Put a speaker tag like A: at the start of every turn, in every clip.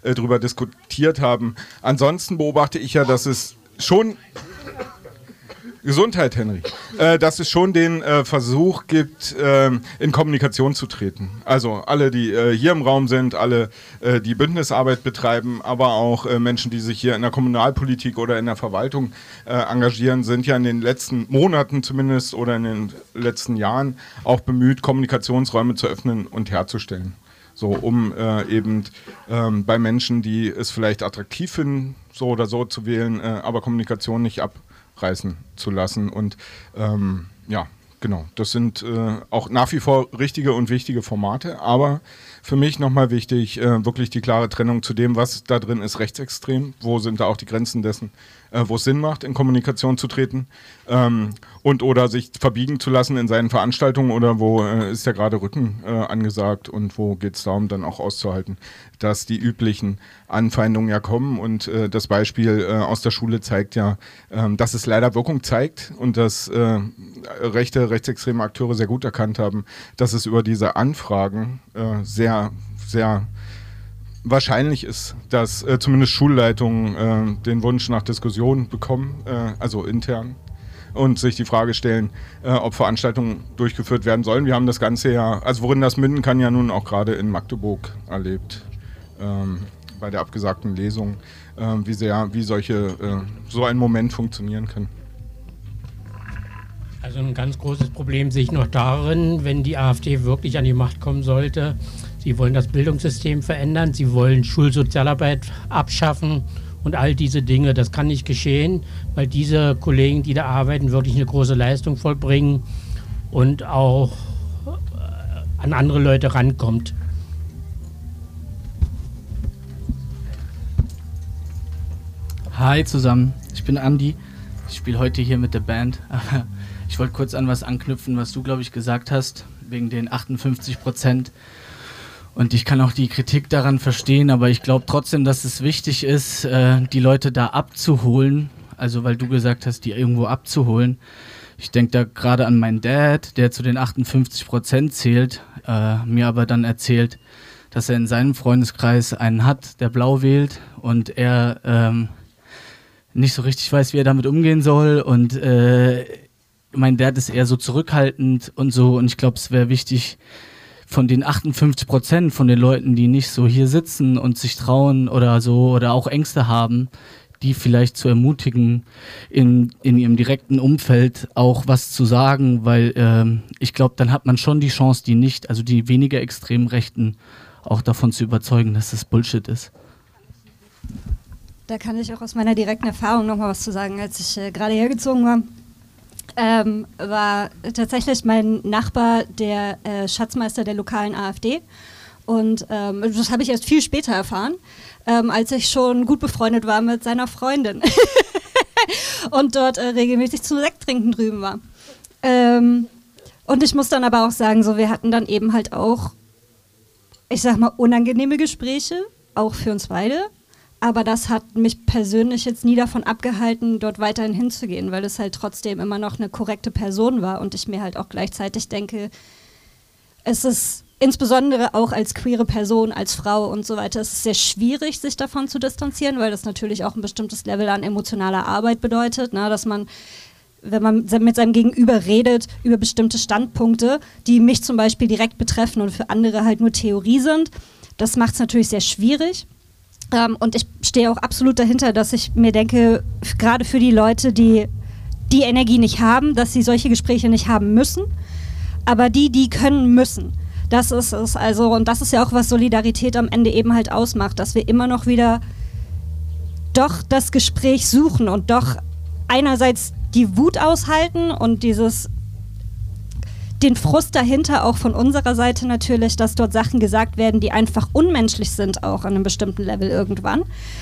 A: drüber diskutiert haben. Ansonsten beobachte ich ja, dass es schon... Gesundheit, Henry. Dass es schon den Versuch gibt, in Kommunikation zu treten. Also alle, die hier im Raum sind, alle, die Bündnisarbeit betreiben, aber auch Menschen, die sich hier in der Kommunalpolitik oder in der Verwaltung engagieren, sind ja in den letzten Monaten zumindest oder in den letzten Jahren auch bemüht, Kommunikationsräume zu öffnen und herzustellen. So, um eben bei Menschen, die es vielleicht attraktiv finden, so oder so zu wählen, aber Kommunikation nicht abreißen zu lassen. Und ja, genau, das sind auch nach wie vor richtige und wichtige Formate, aber für mich nochmal wichtig, wirklich die klare Trennung zu dem, was da drin ist, rechtsextrem, wo sind da auch die Grenzen dessen, wo es Sinn macht, in Kommunikation zu treten und oder sich verbiegen zu lassen in seinen Veranstaltungen oder wo ist ja gerade Rücken angesagt und wo geht es darum, dann auch auszuhalten, dass die üblichen Anfeindungen ja kommen und das Beispiel aus der Schule zeigt ja, dass es leider Wirkung zeigt und dass rechtsextreme Akteure sehr gut erkannt haben, dass es über diese Anfragen sehr wahrscheinlich ist, dass zumindest Schulleitungen den Wunsch nach Diskussion bekommen, also intern, und sich die Frage stellen, ob Veranstaltungen durchgeführt werden sollen. Wir haben das Ganze ja, also worin das münden kann, ja nun auch gerade in Magdeburg erlebt, bei der abgesagten Lesung, wie so ein Moment funktionieren kann.
B: Also ein ganz großes Problem sehe ich noch darin, wenn die AfD wirklich an die Macht kommen sollte. Sie wollen das Bildungssystem verändern, sie wollen Schulsozialarbeit abschaffen und all diese Dinge. Das kann nicht geschehen, weil diese Kollegen, die da arbeiten, wirklich eine große Leistung vollbringen und auch an andere Leute rankommt.
C: Hi zusammen, ich bin Andi. Ich spiele heute hier mit der Band. Ich wollte kurz an was anknüpfen, was du, glaube ich, gesagt hast, wegen den 58%. Und ich kann auch die Kritik daran verstehen, aber ich glaube trotzdem, dass es wichtig ist, die Leute da abzuholen. Also weil du gesagt hast, die irgendwo abzuholen. Ich denke da gerade an meinen Dad, der zu den 58% zählt, mir aber dann erzählt, dass er in seinem Freundeskreis einen hat, der blau wählt und er nicht so richtig weiß, wie er damit umgehen soll. Und mein Dad ist eher so zurückhaltend und so. Und ich glaube, es wäre wichtig, von den 58% von den Leuten, die nicht so hier sitzen und sich trauen oder so oder auch Ängste haben, die vielleicht zu ermutigen, in ihrem direkten Umfeld auch was zu sagen, weil ich glaube, dann hat man schon die Chance, die weniger extremen Rechten auch davon zu überzeugen, dass das Bullshit ist.
D: Da kann ich auch aus meiner direkten Erfahrung nochmal was zu sagen. Als ich gerade hergezogen war, war tatsächlich mein Nachbar der Schatzmeister der lokalen AfD. Und das habe ich erst viel später erfahren, als ich schon gut befreundet war mit seiner Freundin und dort regelmäßig zum Sekttrinken drüben war. Und ich muss dann aber auch sagen, so, wir hatten dann eben halt auch, ich sag mal, unangenehme Gespräche, auch für uns beide. Aber das hat mich persönlich jetzt nie davon abgehalten, dort weiterhin hinzugehen, weil es halt trotzdem immer noch eine korrekte Person war und ich mir halt auch gleichzeitig denke, es ist insbesondere auch als queere Person, als Frau und so weiter, es ist sehr schwierig, sich davon zu distanzieren, weil das natürlich auch ein bestimmtes Level an emotionaler Arbeit bedeutet, ne, dass man, wenn man mit seinem Gegenüber redet über bestimmte Standpunkte, die mich zum Beispiel direkt betreffen und für andere halt nur Theorie sind, das macht es natürlich sehr schwierig. Und ich stehe auch absolut dahinter, dass ich mir denke, gerade für die Leute, die die Energie nicht haben, dass sie solche Gespräche nicht haben müssen, aber die können müssen. Das ist es also, und das ist ja auch, was Solidarität am Ende eben halt ausmacht, dass wir immer noch wieder doch das Gespräch suchen und doch einerseits die Wut aushalten und den Frust dahinter auch von unserer Seite natürlich, dass dort Sachen gesagt werden, die einfach unmenschlich sind, auch an einem bestimmten Level irgendwann.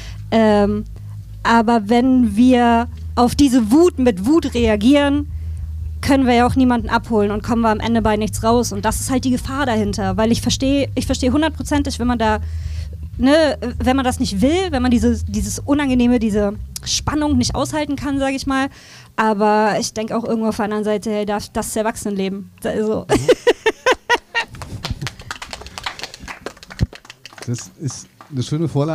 D: Aber wenn wir auf diese Wut mit Wut reagieren, können wir ja auch niemanden abholen und kommen wir am Ende bei nichts raus. Und das ist halt die Gefahr dahinter, weil ich verstehe 100%, wenn man da, ne, wenn man das nicht will, wenn man dieses Unangenehme, diese Spannung nicht aushalten kann, sage ich mal. Aber ich denke auch irgendwo auf der anderen Seite, hey, das ist Erwachsenenleben. Also.
E: Das ist eine schöne Vorlage.